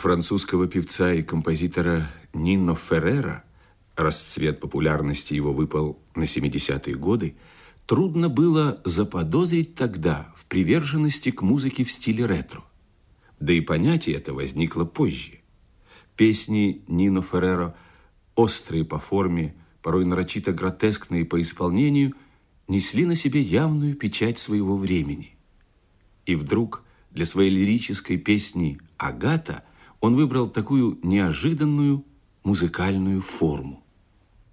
французского певца и композитора Нино Феррера, расцвет популярности его выпал на 70-е годы, трудно было заподозрить тогда в приверженности к музыке в стиле ретро. Да и понятие это возникло позже. Песни Нино Ферреро, острые по форме, порой нарочито гротескные по исполнению, несли на себе явную печать своего времени. И вдруг для своей лирической песни «Агата» он выбрал такую неожиданную музыкальную форму.